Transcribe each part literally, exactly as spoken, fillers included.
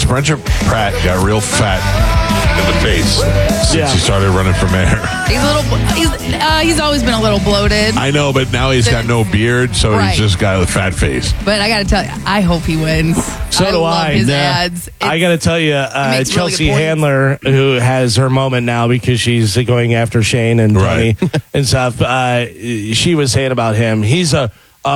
Spencer Pratt got real fat in the face since Yeah. he started running for mayor. He's a little. He's uh, he's always been a little bloated. I know, but now he's got no beard, so Right. he's just got a fat face. But I got to tell you, I hope he wins. So I do love I. His Nah. ads. I It's- got to tell you, uh, makes really Chelsea good points. Handler, who has her moment now because she's going after Shane and Tony Right. and stuff, uh, she was saying about him, he's a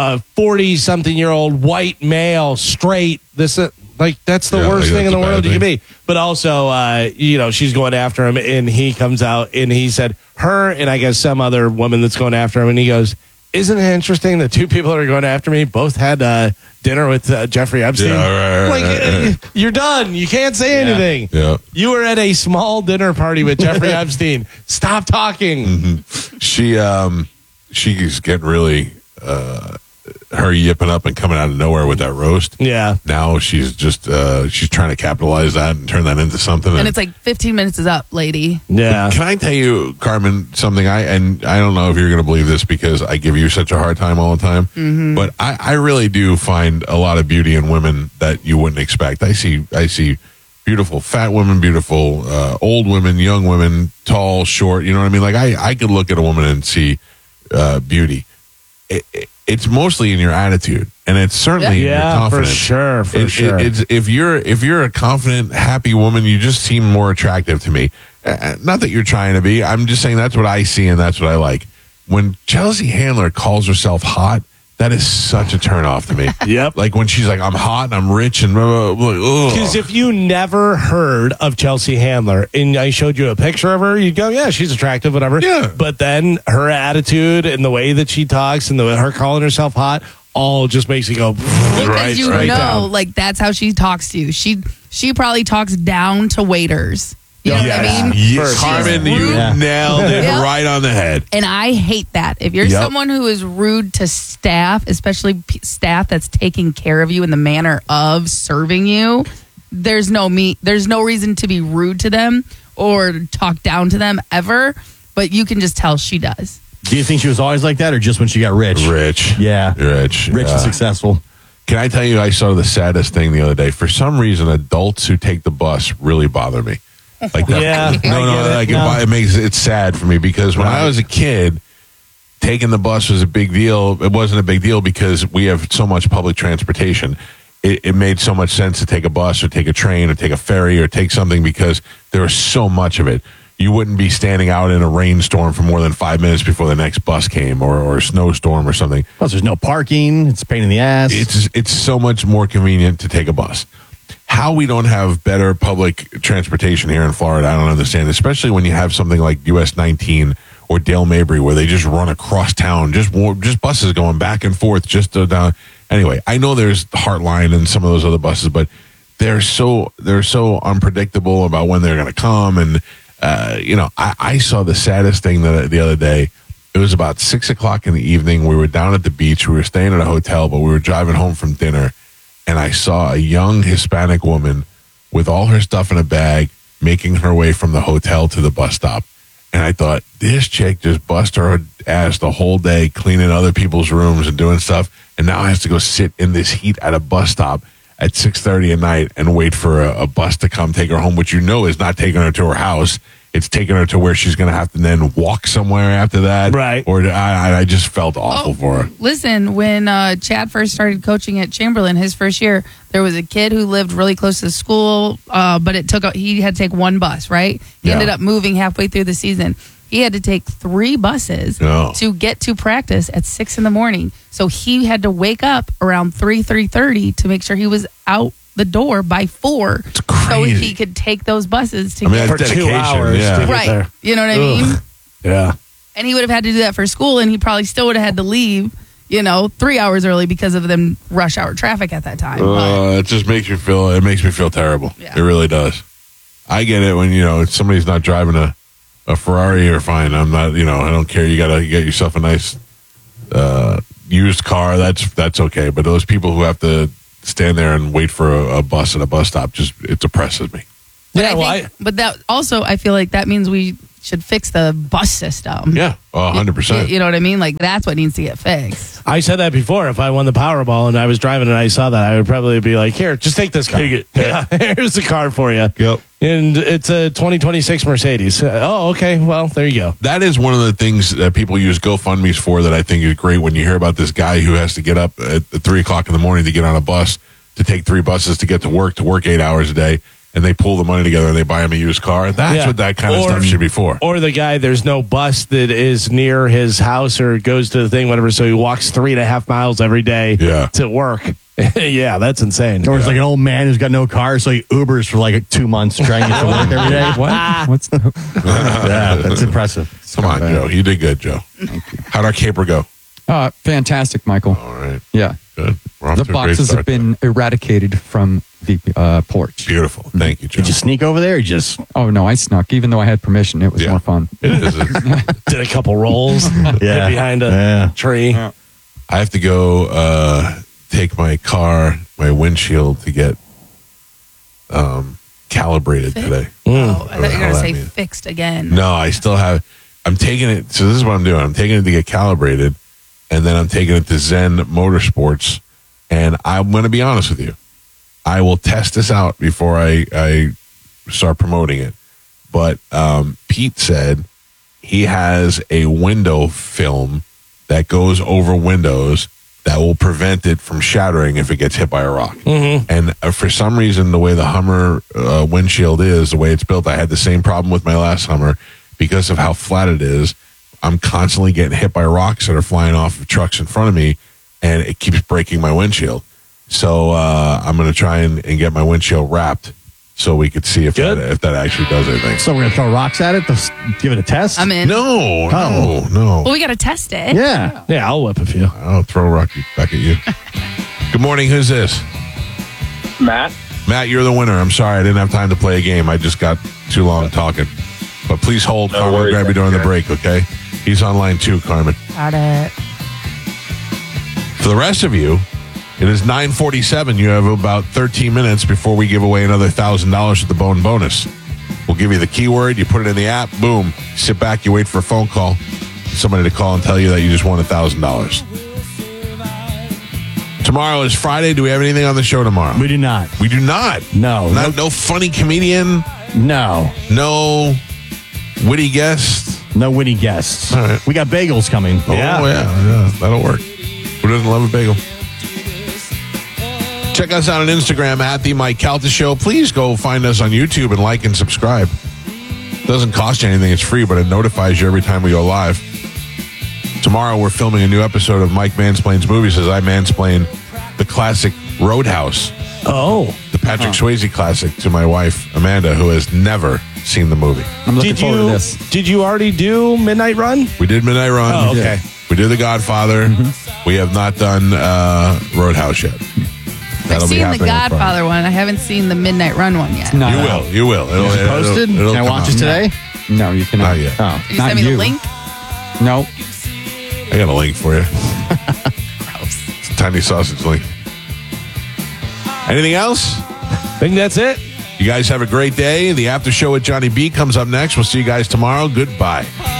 forty-something-year-old white male, straight. This uh, like that's the Yeah, worst like thing in that's the a world bad you can thing. be. But also, uh, you know, she's going after him, and he comes out and he said her and I guess some other woman that's going after him, and he goes, "Isn't it interesting that two people that are going after me both had uh, dinner with uh, Jeffrey Epstein?" Yeah, right, right, like, right, right. uh, you're done. You can't say anything. Yeah. You were at a small dinner party with Jeffrey Epstein. Stop talking. Mm-hmm. She um she's getting really uh her yipping up and coming out of nowhere with that roast. Yeah. Now she's just uh she's trying to capitalize that and turn that into something. and it's like fifteen minutes is up, lady. Yeah. Can I tell you, Carmen, something I and I don't know if you're going to believe this because I give you such a hard time all the time, Mm-hmm. but I, I really do find a lot of beauty in women that you wouldn't expect. I see I see beautiful fat women, beautiful uh, old women, young women, tall, short. You know what I mean? Like I I could look at a woman and see uh, beauty. It, it, it's mostly in your attitude, and it's certainly in your Yeah, for confidence. sure. For It- it- sure. it's if you're if you're a confident, happy woman, you just seem more attractive to me. Uh, not that you're trying to be. I'm just saying that's what I see and that's what I like. When Chelsea Handler calls herself hot, that is such a turnoff to me. Yep. Like when she's like, "I'm hot and I'm rich," and blah, blah, blah, ugh. Because if you never heard of Chelsea Handler and I showed you a picture of her, you'd go, yeah, she's attractive, whatever. Yeah. But then her attitude and the way that she talks and the, her calling herself hot all just makes you go, Because Right, you right know, down. like that's how she talks to you. She she probably talks down to waiters. You know Yes. what I mean? Yes, For Carmen, sure. you Yeah. nailed it Yeah. right on the head. And I hate that. If you're Yep. someone who is rude to staff, especially p- staff that's taking care of you in the manner of serving you, there's no me. There's no reason to be rude to them or talk down to them ever. But you can just tell she does. Do you think she was always like that, or just when she got rich? Rich, Yeah. rich, Rich yeah. and successful. Can I tell you, I saw the saddest thing the other day. For some reason, adults who take the bus really bother me. Like that. Yeah, I no, no, get it. like No. It, it makes it's sad for me because when I was a kid, taking the bus was a big deal. It wasn't a big deal because we have so much public transportation. It, it made so much sense to take a bus or take a train or take a ferry or take something because there was so much of it. You wouldn't be standing out in a rainstorm for more than five minutes before the next bus came or, or a snowstorm or something. Plus, there's no parking. It's a pain in the ass. It's it's so much more convenient to take a bus. How we don't have better public transportation here in Florida, I don't understand. Especially when you have something like U S nineteen or Dale Mabry, where they just run across town, just wa- just buses going back and forth. Just to, down. Anyway, I know there's Heartline and some of those other buses, but they're so they're so unpredictable about when they're going to come. And uh, you know, I, I saw the saddest thing that the other day. It was about six o'clock in the evening. We were down at the beach. We were staying at a hotel, but we were driving home from dinner. And I saw a young Hispanic woman with all her stuff in a bag making her way from the hotel to the bus stop. And I thought, this chick just bust her ass the whole day cleaning other people's rooms and doing stuff. And now has to go sit in this heat at a bus stop at six thirty at night and wait for a, a bus to come take her home, which you know is not taking her to her house. It's taking her to where she's going to have to then walk somewhere after that. Right. Or I, I just felt awful Oh. for her. Listen, when uh, Chad first started coaching at Chamberlain, his first year, there was a kid who lived really close to the school, uh, but it took a, he had to take one bus. Right? He Yeah. ended up moving halfway through the season. He had to take three buses No. to get to practice at six in the morning. So he had to wake up around three three thirty to make sure he was out the door by four, It's so crazy. he could take those buses to I mean, get for that's two dedication, hours. yeah. To get right. there. You know what I mean? Ugh. Yeah. And he would have had to do that for school, and he probably still would have had to leave, you know, three hours early because of them rush hour traffic at that time. But Uh, it just makes me feel. It makes me feel terrible. Yeah. It really does. I get it when you know somebody's not driving a, a Ferrari or fine. I'm not. You know, I don't care. You gotta get yourself a nice uh, used car. That's that's okay. But those people who have to stand there and wait for a, a bus at a bus stop just it depresses me. But Yeah, I well, think, but that also, I feel like that means we should fix the bus system. Yeah, one hundred percent. You, you know what I mean? Like, that's what needs to get fixed. I said that before. If I won the Powerball and I was driving and I saw that, I would probably be like, here, just take this car. Yeah, here's the car for you. Yep. And it's a twenty twenty-six Mercedes. Uh, oh, okay. Well, there you go. That is one of the things that people use GoFundMe's for that I think is great when you hear about this guy who has to get up at three o'clock in the morning to get on a bus, to take three buses to get to work, to work eight hours a day, and they pull the money together and they buy him a used car. That's Yeah. what that kind of Or- stuff should be for. Or the guy, there's no bus that is near his house or goes to the thing, whatever, so he walks three and a half miles every day Yeah. to work. Yeah, that's insane. Or it's like an old man who's got no car, so he Ubers for like two months to try and get to work every day. What? What's the, Yeah, that's impressive. Come on, Joe. You did good, Joe. How'd our caper go? uh, fantastic, Michael. All right. Yeah. Good. We're off The to a great boxes start have been eradicated from the uh, porch. there. Beautiful. Thank you, Joe. Did you sneak over there or just Oh, no, I snuck. Even though I had permission, it was Yeah. more fun. It is. It's- Did a couple rolls Yeah. hid behind a Yeah. tree. I have to go uh, take my car, my windshield, to get um, calibrated Fixed? today. Oh, I What thought the you were hell going to that say means. fixed again. No, I still have. I'm taking it. So this is what I'm doing. I'm taking it to get calibrated, and then I'm taking it to Zen Motorsports. And I'm going to be honest with you. I will test this out before I, I start promoting it. But um, Pete said he has a window film that goes over windows that will prevent it from shattering if it gets hit by a rock. Mm-hmm. And uh, for some reason, the way the Hummer uh, windshield is, the way it's built, I had the same problem with my last Hummer because of how flat it is. I'm constantly getting hit by rocks that are flying off of trucks in front of me, and it keeps breaking my windshield. So uh, I'm going to try and, and get my windshield wrapped so we could see if that, Good. if that actually does anything. so we're gonna throw rocks at it to s- give it a test? I'm in. No, no, Oh. no. Well, we got to test it. Yeah. Yeah, I'll whip a few. I'll throw a rock back at you. Good morning. Who's this? Matt, Matt, you're the winner. I'm sorry I didn't have time to play a game. I just got too long talking. But please hold. No Carmen will worries, grab you that's during the good. break, okay? He's on line two, Carmen. Got it. For the rest of you, it is nine forty-seven. You have about thirteen minutes before we give away another one thousand dollars with the bone bonus. We'll give you the keyword. You put it in the app. Boom. Sit back. You wait for a phone call. Somebody to call and tell you that you just won one thousand dollars. Tomorrow is Friday. Do we have anything on the show tomorrow? We do not. We do not. No. Not, no funny comedian. No. No witty guest. No witty guests. All right. We got bagels coming. Oh, yeah. yeah. That'll work. Who doesn't love a bagel? Check us out on Instagram at The Mike Calta Show. Please go find us on YouTube and like and subscribe. Doesn't cost you anything. It's free, but it notifies you every time we go live. Tomorrow we're filming a new episode of Mike Mansplains Movies as I mansplain the classic Roadhouse, Oh. the Patrick Swayze classic, to my wife, Amanda, who has never seen the movie. I'm looking Did forward you, to this. did you already do Midnight Run? We did Midnight Run. Oh, okay. We did The Godfather. Mm-hmm. We have not done uh, Roadhouse yet. I've seen the happening on Friday. Godfather one. I haven't seen the Midnight Run one yet. Not You out. will. You will. It'll, Is it it'll- posted? it'll Can I come watch out. it today? No, you cannot. Not yet. Oh. Can you Not send me you. the link? No. I got a link for you. Gross. It's a tiny sausage link. Anything else? I think that's it. You guys have a great day. The after show with Johnny B comes up next. We'll see you guys tomorrow. Goodbye.